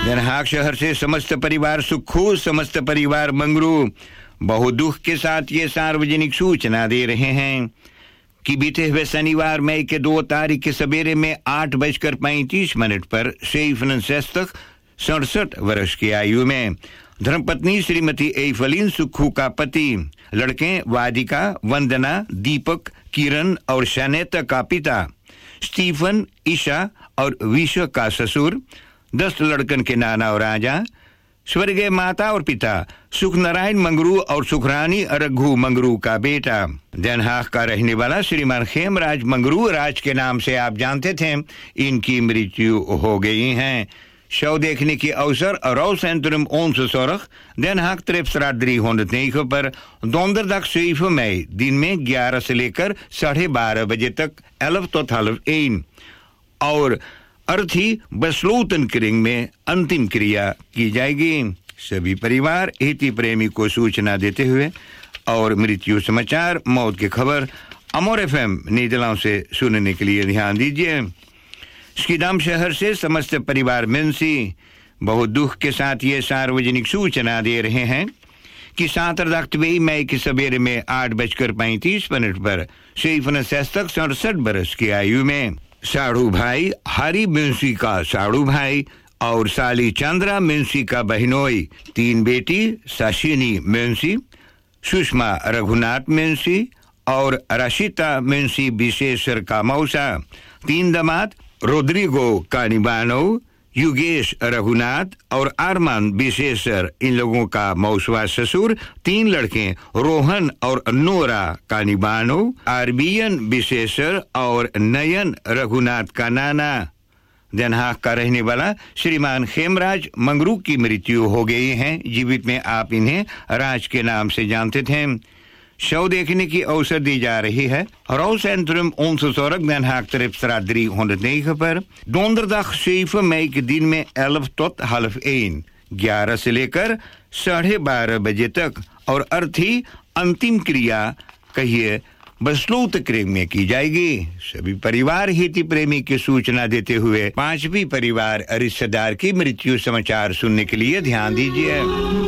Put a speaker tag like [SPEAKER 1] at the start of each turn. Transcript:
[SPEAKER 1] दनहाक शहर से समस्त परिवार सुखू, समस्त परिवार मंगरू बहुत दुख के साथ ये सार्वजनिक सूचना दे रहे हैं कि बीते हुए शनिवार मई के 2 तारीख के सवेरे में 8:35 पर शैफनसेस तक 67 वर्ष की आयु में धर्मपत्नी श्रीमती एफलीन सुखू का पति, लड़के वादिका, वंदना, दीपक, किरण और शनेता का पिता, स्टीफन, ईशा और विश्व का ससुर, 10 लड़कन के नाना और राजा, स्वर्गीय माता और पिता सुखनारायण मंगरू और सुखरानी रघु मंगरू का बेटा। दनहाक का रहने वाला श्रीमान खेमराज मंगरू राज के नाम से आप जानते थे, इनकी मृत्यु हो गई है। शव देखने की अवसर Rouwcentrum Onze Zorg Den Haag Tripstraat 309 पर donderdag 7 मई दिन में 11 से लेकर 12:30 बजे तक 11 tot 12:30 और अर्थी बसलोतनकरिंग में अंतिम क्रिया की जाएगी। सभी परिवार हिती प्रेमी को सूचना देते हुए और मृत्यु समाचार मौत की खबर अमर एफएम नीदलाओं से सुनने के लिए ध्यान दीजिए। स्कीदाम शहर से समस्त परिवार मेंसी बहुत दुख के साथ ये सार्वजनिक सूचना दे रहे हैं कि 7 मई के सवेरे में 8:35 पर शैफनसेस तक 67 बरस की आयु में साड़ू भाई हरी मिंसी का साड़ू भाई और साली चंद्रा मिंसी का बहनोई, 3 बेटी साशिनी मिंसी, सुषमा रघुनाथ मिंसी और रशिता मिंसी विशेषर का मौसा, 3 दामाद रोड्रिगो कानिबानो, युगेश रघुनाथ और आरमान विशेषर इन लोगों का मौसवा ससुर, 3 लड़के रोहन और नोरा कानिबानो, आरबियन विशेषर और नयन रघुनाथ का नाना। दनहाक का रहने वाला श्रीमान खेमराज मंगरू की मृत्यु हो गई है। जीवित में आप इन्हें राज के नाम से जानते थे। शव देखने की अवसर दी जा रही है Rouwcentrum Onze Zorg Den Haag Tripstraat 309 पर donderdag 7 मई के दिन में 11 tot 12:30 11 से लेकर 12:30 बजे तक और अर्थी अंतिम क्रिया कहिए बसलोतकरिंग में की जाएगी। सभी परिवार हिती प्रेमी की सूचना देते हुए 5वीं परिवार रिश्तेदार की मृत्यु समाचार सुनने के लिए ध्यान दीजिए।